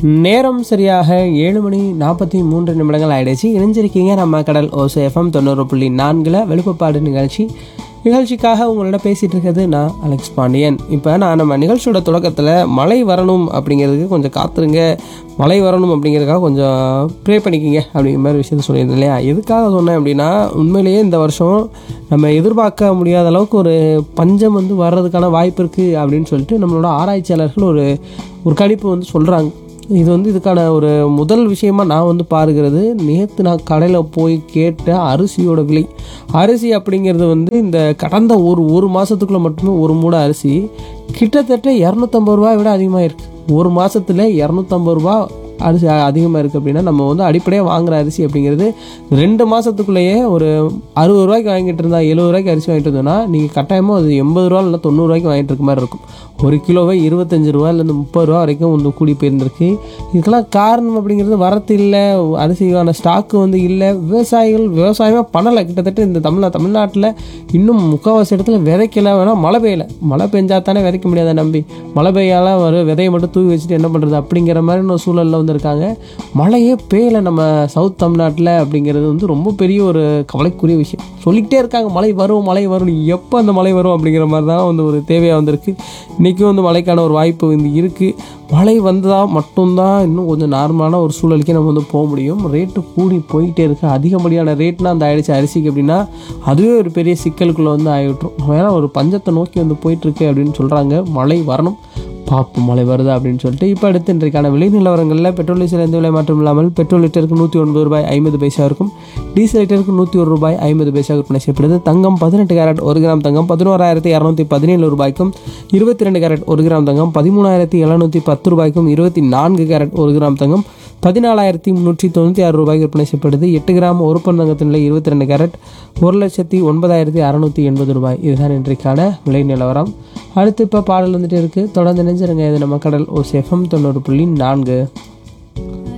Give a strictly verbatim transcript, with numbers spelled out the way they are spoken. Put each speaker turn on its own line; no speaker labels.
நேரம் சரியாக ஏழு மணி நாற்பத்தி மூன்று நிமிடங்கள் ஆயிடுச்சு. இணைஞ்சிருக்கீங்க நம்ம கடல் ஓசை எஃப்எம் தொண்ணூறு புள்ளி நான்கில் வெளுப்புப்பாடு நிகழ்ச்சி. நிகழ்ச்சிக்காக உங்களோட பேசிகிட்டு இருக்கிறது நான் அலெக்ஸ் பாண்டியன். இப்போ நான் நம்ம நிகழ்ச்சியோட தொடக்கத்தில் மழை வரணும் அப்படிங்கிறதுக்கு கொஞ்சம் காத்துருங்க, மழை வரணும் அப்படிங்கிறதுக்காக கொஞ்சம் ப்ரே பண்ணிக்கிங்க அப்படிங்கிற மாதிரி விஷயத்த சொல்லியிருந்தேன் இல்லையா. எதுக்காக சொன்னேன் அப்படின்னா, உண்மையிலேயே இந்த வருஷம் நம்ம எதிர்பார்க்க முடியாத அளவுக்கு ஒரு பஞ்சம் வந்து வர்றதுக்கான வாய்ப்பு இருக்குது அப்படின்னு சொல்லிட்டு நம்மளோட ஆராய்ச்சியாளர்கள் ஒரு ஒரு கணிப்பு வந்து சொல்கிறாங்க. இது வந்து இதுக்கான ஒரு முதல் விஷயமா நான் வந்து பாருகிறது, நேற்று நான் கடையில் போய் கேட்ட அரிசியோட விலை. அரிசி அப்படிங்கிறது வந்து இந்த கடந்த ஒரு ஒரு மாதத்துக்குள்ளே மட்டுமே ஒரு மூடை அரிசி கிட்டத்தட்ட இரநூத்தம்பது ரூபாய் விட அதிகமாக இருக்குது. ஒரு மாதத்தில் இரநூத்தம்பது ரூபா அரிசி அதிகமாக இருக்குது அப்படின்னா, நம்ம வந்து அடிப்படையாக வாங்குகிற அரிசி அப்படிங்கிறது ரெண்டு மாதத்துக்குள்ளேயே ஒரு அறுபது ரூபாய்க்கு வாங்கிட்டு இருந்தா எழுபது ரூபாய்க்கு அரிசி வாங்கிட்டு இருந்தோம்னா, நீங்கள் கட்டாயமாக அது எண்பது ரூபா இல்லை தொண்ணூறு ரூபாய்க்கு வாங்கிட்டு இருக்க மாதிரி இருக்கும். ஒரு கிலோவை இருபத்தஞ்சி ரூபாயிலேருந்து முப்பது ரூபா வரைக்கும் வந்து கூடி போயிருந்திருக்கு. இதுக்கெல்லாம் காரணம் அப்படிங்கிறது வரத்து இல்லை, அரிசிக்கான ஸ்டாக்கு வந்து இல்லை, விவசாயிகள் விவசாயமாக பண்ணலை. கிட்டத்தட்ட இந்த தமிழ் தமிழ்நாட்டில் இன்னும் முக்கால்வாசி இடத்துல விதைக்கல, வேணால் மழை பெய்யலை. மழை பெஞ்சா தானே விதைக்க முடியாத நம்பி, மழை பெய்யால ஒரு விதையை மட்டும் தூவி வச்சுட்டு என்ன பண்ணுறது அப்படிங்கிற மாதிரி ஒரு சூழலில் வந்திருக்காங்க. மழையே பெய்யலை நம்ம சவுத் தமிழ்நாட்டில் அப்படிங்கிறது வந்து ரொம்ப பெரிய ஒரு கவலைக்குரிய விஷயம். சொல்லிக்கிட்டே இருக்காங்க மழை வரும் மழை வரும், எப்போ அந்த மழை வரும் அப்படிங்கிற மாதிரி தான் வந்து ஒரு தேவையாக வந்திருக்கு. இன்றைக்கும் வந்து மழைக்கான ஒரு வாய்ப்பு வந்து இருக்குது. மழை வந்தால் மட்டும்தான் இன்னும் கொஞ்சம் நார்மலான ஒரு சூழலுக்கே நம்ம வந்து போக முடியும். ரேட்டு கூடி போயிட்டே இருக்குது. அதிகப்படியான ரேட்னா அந்த ஆயிடுச்சு அரிசிக்கு அப்படின்னா அதுவே ஒரு பெரிய சிக்கலுக்குள்ளே வந்து ஆகிவிட்டுரும். வேணா ஒரு பஞ்சத்தை நோக்கி வந்து போயிட்டுருக்கு அப்படின்னு சொல்கிறாங்க. மழை வரணும், பார்ப்போம் மழை வருதா அப்படின்னு சொல்லிட்டு. இப்போ அடுத்து இன்றைக்கான விலை நிலவரங்களில் பெட்ரோல் டீசல் எந்த விலை மாற்றம் இல்லாமல் பெட்ரோல் லிட்டருக்கு நூற்றி ஒன்பது ரூபாய் ஐம்பது பைசா இருக்கும். டீசல் லிட்டருக்கு நூற்றி ஒரு ரூபாய் ஐம்பது பைசா விற்பனை செய்யப்படுது. தங்கம் பதினெட்டு கேரட் ஒரு கிராம் தங்கம் பதினோராயிரத்தி இரநூத்தி பதினேழு ரூபாய்க்கும், இருபத்தி ரெண்டு கேரட் ஒரு கிராம் தங்கம் பதிமூணாயிரத்தி எழுநூற்றி பத்து ரூபாய்க்கும், இருபத்தி நான்கு கேரட் ஒரு கிராம் தங்கம் பதினாலாயிரத்தி முந்நூற்றி தொண்ணூற்றி ஆறு ரூபாய்க்கு விற்பனை செய்யப்படுது. எட்டு கிராம் ஒரு பன் தங்கத்தின் நிலை இருபத்தி ரெண்டு கேரட் ஒரு லட்சத்தி ஒன்பதாயிரத்தி அறநூற்றி எண்பது ரூபாய். இதுதான் இன்றைக்கான விலை நிலவரம். அடுத்து இப்போ பாடல் வந்துட்டு இருக்குது. தொடர்ந்து நினைஞ்சிருங்க. இது நம்ம கடல் ஓசை எஃப்எம் தொண்ணூறு புள்ளி நான்கு.